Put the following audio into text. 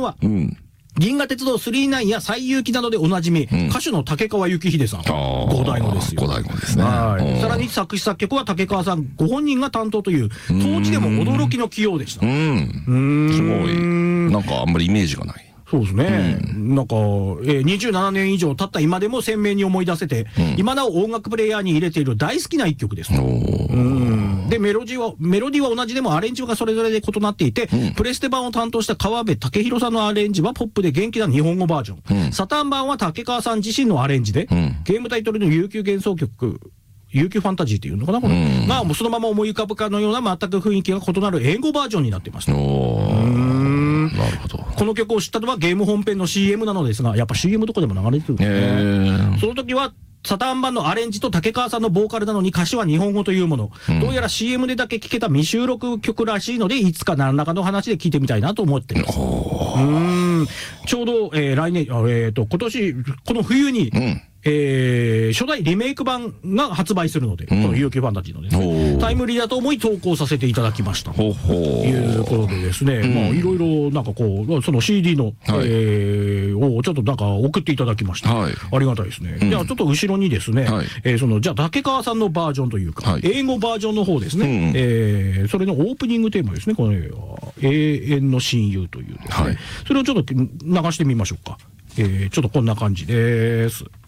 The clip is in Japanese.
は、銀河鉄道999や西遊記などでおなじみ、歌手の竹川幸秀さん、五代目ですよ。 五代目ですね。 さらに作詞作曲は竹川さんご本人が担当という、当時でも驚きの起用でした。すごい。 なんかあんまりイメージがない。 そうですね。なんか、27年以上経った今でも鮮明に思い出せて、今なお音楽プレイヤーに入れている大好きな一曲です。で、メロディーは同じでもアレンジがそれぞれで異なっていて、プレステ版を担当した川辺武弘さんのアレンジはポップで元気な日本語バージョン。サターン版は竹川さん自身のアレンジで、ゲームタイトルの悠久幻想曲、悠久ファンタジーっていうのかなこれ。が、もうそのまま思い浮かぶかのような全く雰囲気が異なる英語バージョンになっていました。 なるほど。 この曲を知ったのはゲーム本編の CM なのですが、やっぱ CM とかでも流れてるんですね。その時はサターン版のアレンジと竹川さんのボーカルなのに歌詞は日本語というもの。どうやら CM でだけ聴けた未収録曲らしいので、いつか何らかの話で聞いてみたいなと思っています。ちょうど、来年、今年、この冬に、初代リメイク版が発売するので、この悠久ファンタジーのですね、タイムリーだと思い投稿させていただきました。ということでですね、まあいろいろなんかこう、その CD の、をちょっとなんか送っていただきました。ありがたいですね。じゃあちょっと後ろにですね、じゃあ竹川さんのバージョンというか、英語バージョンの方ですね、それのオープニングテーマですね、これ、永遠の親友というですね、それをちょっと流してみましょうか。ちょっとこんな感じです。